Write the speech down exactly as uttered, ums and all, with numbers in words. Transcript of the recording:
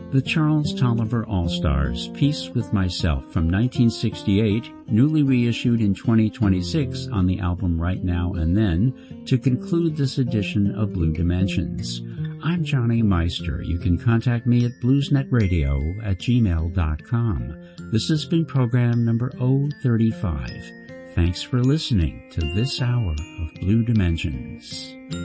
The Charles Tolliver All-Stars, Peace with Myself from nineteen sixty-eight, newly reissued in twenty twenty-six on the album Right Now and Then, to conclude this edition of Blue Dimensions. I'm Johnny Meister. You can contact me at bluesnetradio at gmail dot com. This has been program number oh thirty-five. Thanks for listening to this hour of Blue Dimensions.